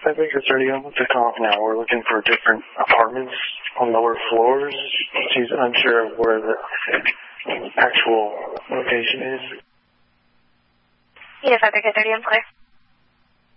Baker 30, I'm with the call now. We're looking for different apartments on lower floors. She's unsure of where the actual location is. Yes, Baker 30, I'm clear.